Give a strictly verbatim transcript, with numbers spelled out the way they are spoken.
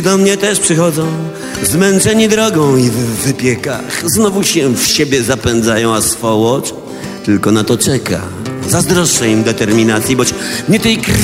Do mnie też przychodzą, zmęczeni drogą i w wypiekach. Znowu się w siebie zapędzają, a swołocz tylko na to czeka. Zazdroszczę im determinacji, boć nie tej krwi